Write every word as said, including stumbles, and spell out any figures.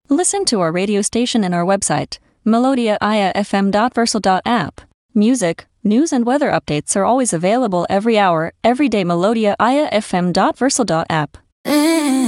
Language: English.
Listen to our radio station and our website, melodia ia f m dot versal dot app. Music, news and weather updates are always available every hour, every day. melodia ia f m dot versal dot app.